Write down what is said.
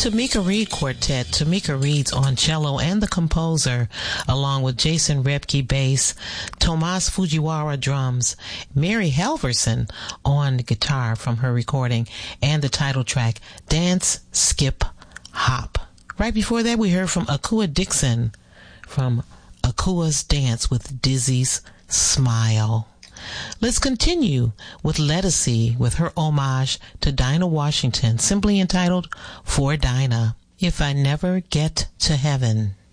Tamika Reed Quartet. Tamika Reed's on cello and the composer, along with Jason Repke bass, Tomas Fujiwara drums, Mary Halverson on guitar from her recording, and the title track, Dance, Skip, Hop. Right before that, we heard from Akua Dixon from Akua's Dance with Dizzy's Smile. Let's continue with Ledisi with her homage to Dinah Washington, simply entitled For Dinah, If I Never Get to Heaven.